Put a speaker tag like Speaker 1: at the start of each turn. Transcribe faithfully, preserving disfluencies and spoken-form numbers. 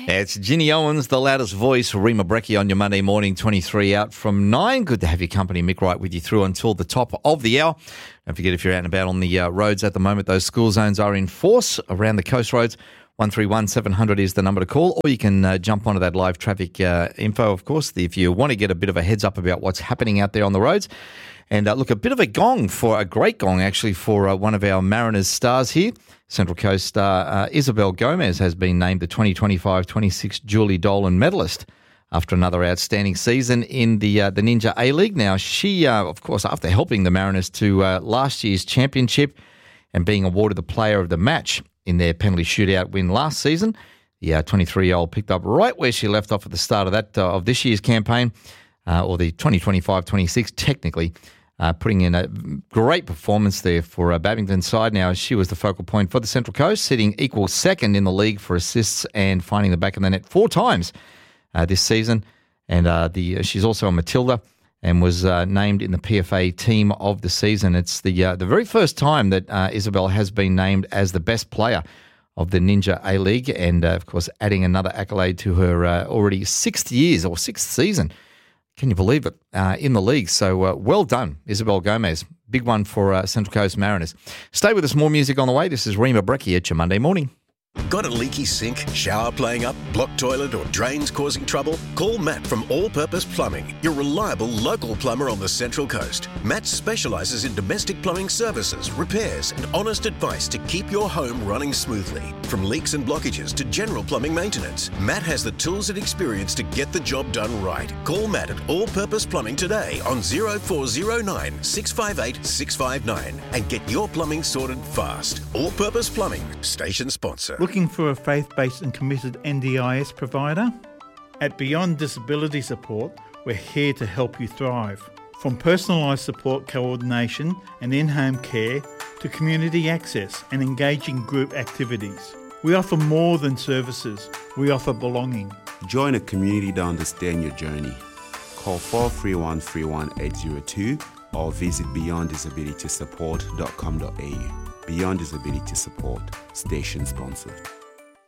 Speaker 1: It's Ginny Owens, the loudest voice, Rima Brecchi on your Monday morning, twenty-three out from nine. Good to have your company. Mick Wright with you through until the top of the hour. Don't forget, if you're out and about on the uh, roads at the moment, those school zones are in force around the coast roads. one three one seven hundred is the number to call, or you can uh, jump onto that live traffic uh, info, of course, if you want to get a bit of a heads up about what's happening out there on the roads. And uh, look, a bit of a gong, for a great gong actually, for uh, one of our Mariners stars here. Central Coast star uh, Isabel Gomez has been named the twenty twenty-five twenty-six Julie Dolan medalist after another outstanding season in the uh, the Ninja A-League. Now, she, uh, of course, after helping the Mariners to uh, last year's championship and being awarded the player of the match in their penalty shootout win last season, the uh, twenty-three-year-old picked up right where she left off at the start of that uh, of this year's campaign, uh, or the twenty twenty-five twenty-six, technically. Uh, putting in a great performance there for uh, Babington's side. Now, she was the focal point for the Central Coast, sitting equal second in the league for assists and finding the back of the net four times uh, this season. And uh, the uh, she's also a Matilda and was uh, named in the P F A team of the season. It's the uh, the very first time that uh, Isabel has been named as the best player of the Ninja A-League, and uh, of course adding another accolade to her uh, already sixth years or sixth season. Can you believe it? Uh, in the league. So uh, well done, Isabel Gomez. Big one for uh, Central Coast Mariners. Stay with us. More music on the way. This is Rima Brecchi at your Monday morning.
Speaker 2: Got a leaky sink, shower playing up, blocked toilet or drains causing trouble? Call Matt from All Purpose Plumbing, your reliable local plumber on the Central Coast. Matt specialises in domestic plumbing services, repairs and honest advice to keep your home running smoothly. From leaks and blockages to general plumbing maintenance, Matt has the tools and experience to get the job done right. Call Matt at All Purpose Plumbing today on zero four zero nine, six five eight, six five nine and get your plumbing sorted fast. All Purpose Plumbing, station sponsor.
Speaker 3: Looking for a faith-based and committed N D I S provider? At Beyond Disability Support, we're here to help you thrive. From personalised support coordination and in-home care to community access and engaging group activities. We offer more than services, we offer belonging.
Speaker 4: Join a community to understand your journey. Call four three one, three one eight zero two or visit beyond disability support dot com dot a u. Beyond Disability Support, station sponsored.